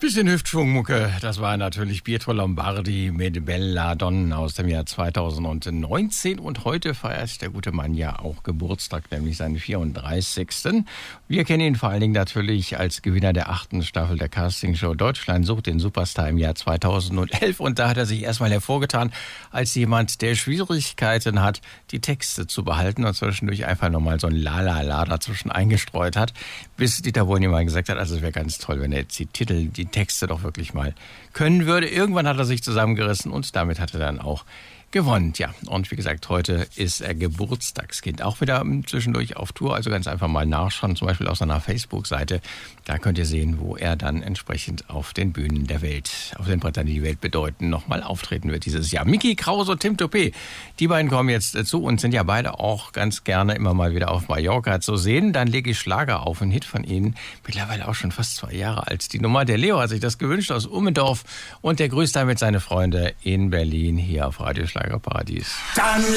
Bisschen Hüftschwungmucke, das war natürlich Pietro Lombardi mit Bella Donna aus dem Jahr 2019 und heute feiert der gute Mann ja auch Geburtstag, nämlich seinen 34. Wir kennen ihn vor allen Dingen natürlich als Gewinner der 8. Staffel der Castingshow Deutschland sucht den Superstar im Jahr 2011 und da hat er sich erstmal hervorgetan als jemand, der Schwierigkeiten hat, die Texte zu behalten und zwischendurch einfach nochmal so ein La-La-La dazwischen eingestreut hat, bis Dieter Bohlen mal gesagt hat, also es wäre ganz toll, wenn er jetzt die Texte doch wirklich mal können würde. Irgendwann hat er sich zusammengerissen und damit hat er dann auch gewonnen. Ja, und wie gesagt, heute ist er Geburtstagskind. Auch wieder zwischendurch auf Tour, also ganz einfach mal nachschauen, zum Beispiel auf seiner Facebook-Seite. Da könnt ihr sehen, wo er dann entsprechend auf den Bühnen der Welt, auf den Brettern, die die Welt bedeuten, nochmal auftreten wird dieses Jahr. Micky Krause und Tim Toupé, die beiden kommen jetzt zu und sind ja beide auch ganz gerne immer mal wieder auf Mallorca zu sehen. Dann lege ich Schlager auf, ein Hit von ihnen, mittlerweile auch schon fast 2 Jahre alt. Die Nummer, der Leo hat sich das gewünscht aus Ummendorf und der grüßt damit seine Freunde in Berlin hier auf Radio Schlagerparadies. Dann